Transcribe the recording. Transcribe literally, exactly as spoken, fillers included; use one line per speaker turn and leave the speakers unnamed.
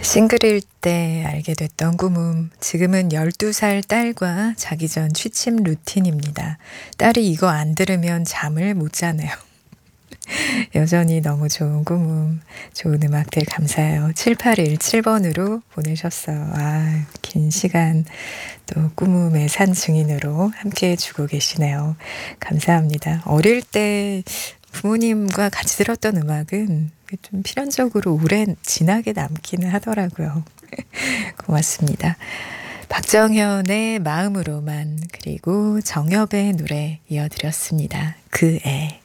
싱글일 때 알게 됐던 꿈은 지금은 열두 살 딸과 자기 전 취침 루틴입니다. 딸이 이거 안 들으면 잠을 못 자네요. 여전히 너무 좋은 꿈음, 좋은 음악들 감사해요. 칠팔일칠 번으로 보내셨어요. 아, 긴 시간 또 꿈음의 산 증인으로 함께 해주고 계시네요. 감사합니다. 어릴 때 부모님과 같이 들었던 음악은 좀 필연적으로 오래 진하게 남기는 하더라고요. 고맙습니다. 박정현의 마음으로만, 그리고 정엽의 노래 이어드렸습니다. 그 애.